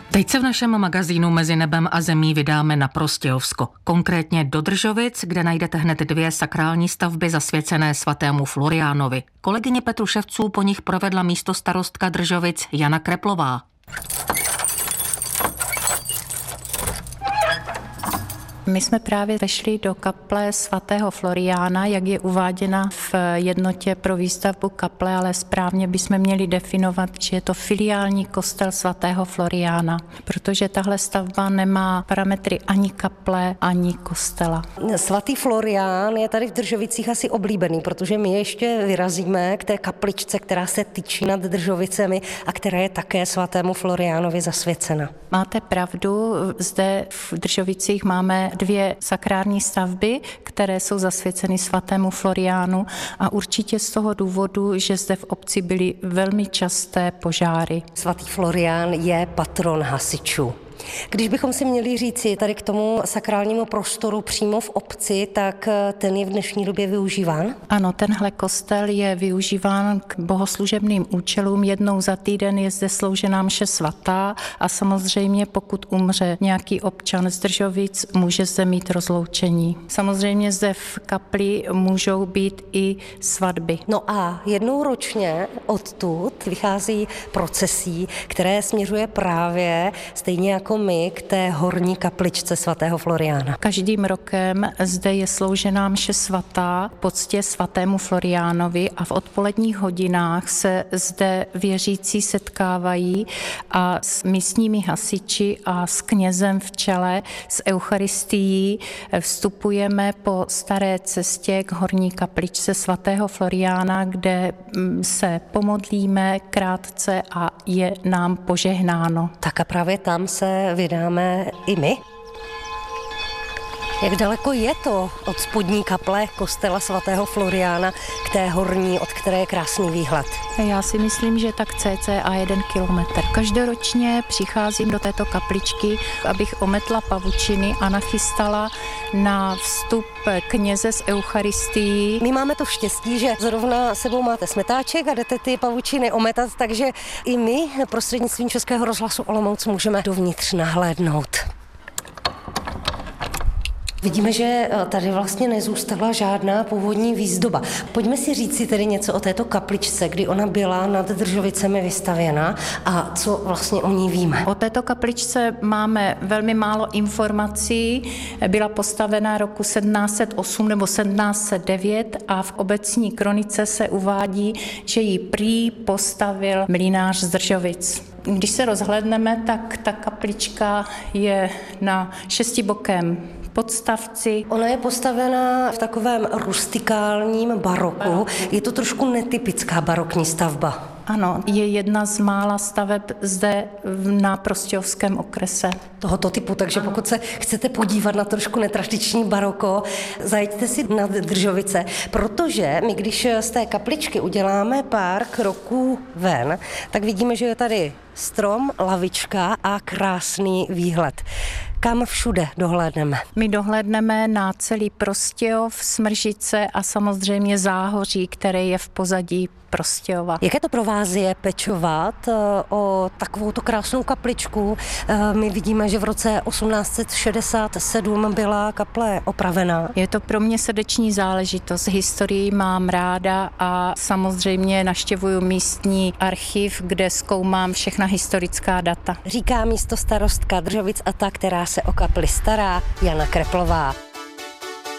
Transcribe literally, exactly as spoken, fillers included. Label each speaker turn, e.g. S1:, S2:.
S1: Teď se v našem magazínu Mezi nebem a zemí vydáme na Prostějovsko, konkrétně do Držovic, kde najdete hned dvě sakrální stavby zasvěcené svatému Floriánovi. Kolegyně Petruševců po nich provedla místostarostka Držovic Jana Kreplová.
S2: My jsme právě vešli do kaple svatého Floriána, jak je uváděna v jednotě pro výstavbu kaple, ale správně bychom měli definovat, že je to filiální kostel svatého Floriána, protože tahle stavba nemá parametry ani kaple, ani kostela.
S3: Svatý Florián je tady v Držovicích asi oblíbený, protože my ještě vyrazíme k té kapličce, která se tyčí nad Držovicemi a která je také svatému Floriánovi zasvěcena.
S2: Máte pravdu, zde v Držovicích máme dvě sakrální stavby, které jsou zasvěceny svatému Floriánu a určitě z toho důvodu, že zde v obci byly velmi časté požáry.
S3: Svatý Florián je patron hasičů. Když bychom si měli říci tady k tomu sakrálnímu prostoru přímo v obci, tak ten je v dnešní době využíván?
S2: Ano, tenhle kostel je využíván k bohoslužebným účelům. Jednou za týden je zde sloužená mše svatá a samozřejmě pokud umře nějaký občan z Držovic, může zde mít rozloučení. Samozřejmě zde v kapli můžou být i svatby.
S3: No a jednou ročně odtud vychází procesí, které směřuje právě stejně jako my k té horní kapličce svatého Floriána.
S2: Každým rokem zde je sloužená mše svatá poctě svatému Floriánovi a v odpoledních hodinách se zde věřící setkávají a s místními hasiči a s knězem v čele s eucharistií vstupujeme po staré cestě k horní kapličce svatého Floriána, kde se pomodlíme krátce a je nám požehnáno.
S3: Tak a právě tam se vydáme i my. Jak daleko je to od spodní kaple kostela svatého Floriána k té horní, od které je krásný výhled?
S2: Já si myslím, že tak cca jeden kilometr. Každoročně přicházím do této kapličky, abych ometla pavučiny a nachystala na vstup kněze s eucharistií.
S3: My máme to štěstí, že zrovna sebou máte smetáček a jdete ty pavučiny ometat, takže i my prostřednictvím Českého rozhlasu Olomouc můžeme dovnitř nahlédnout. Vidíme, že tady vlastně nezůstala žádná původní výzdoba. Pojďme si říci tedy něco o této kapličce, kdy ona byla nad Držovicemi vystavěna a co vlastně o ní víme.
S2: O této kapličce máme velmi málo informací. Byla postavena roku sedmnáct set osm nebo sedmnáct set devět a v obecní kronice se uvádí, že ji prý postavil mlynář z Držovic. Když se rozhlédneme, tak ta kaplička je na šestibokém podstavci.
S3: Ona je postavená v takovém rustikálním baroku. Je to trošku netypická barokní stavba.
S2: Ano, je jedna z mála staveb zde na Prostějovském okrese.
S3: Tohoto typu, takže pokud se chcete podívat na trošku netradiční baroko, zajďte si na Držovice, protože my, když z té kapličky uděláme pár kroků ven, tak vidíme, že je tady strom, lavička a krásný výhled. Kam všude dohlédneme?
S2: My dohlédneme na celý Prostějov, Smržice a samozřejmě Záhoří, které je v pozadí Prostějova.
S3: Jaké to pro vás je pečovat o takovouto krásnou kapličku? My vidíme, že v roce osmnáct set šedesát sedm byla kaple opravená.
S2: Je to pro mě srdeční záležitost. Historii mám ráda a samozřejmě navštěvuju místní archiv, kde zkoumám všechna historická data.
S3: Říká místostarostka Držovic a ta, která se o kapli stará, Jana Kreplová.